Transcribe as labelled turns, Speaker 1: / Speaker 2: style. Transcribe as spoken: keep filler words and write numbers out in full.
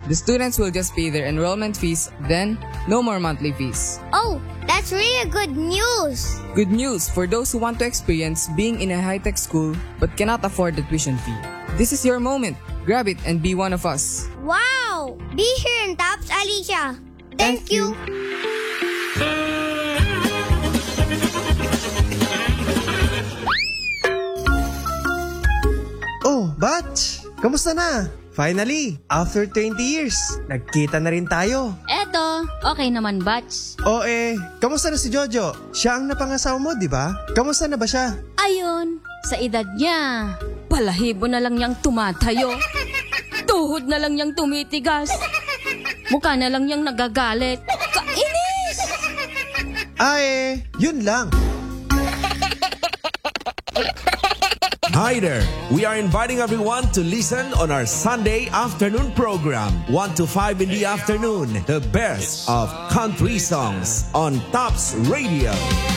Speaker 1: The students will just pay their enrollment fees, then no more monthly fees.
Speaker 2: Oh, that's really good news.
Speaker 1: Good news for those who want to experience being in a high-tech school but cannot afford the tuition fee. This is your moment. Grab it and be one of us.
Speaker 2: Wow! Be here in Tops, Alicia. Thank,
Speaker 1: Thank you.
Speaker 3: Oh, Batch! Kamusta na? Finally, after twenty years, nagkita na rin tayo.
Speaker 4: Eto, okay naman, Batch.
Speaker 3: O eh, kamusta na si Jojo? Siya ang napangasawa mo, di ba? Kamusta na ba siya?
Speaker 4: Ayun, sa edad niya, balahibo na lang niyang tumatayo. Tuhod na lang niyang tumitigas. Mukha na lang niyang nagagalit. Kainis!
Speaker 3: Ah eh, yun lang.
Speaker 5: Hi there! We are inviting everyone to listen on our Sunday afternoon program, one to five in the afternoon, the best of country songs on Tops Radio.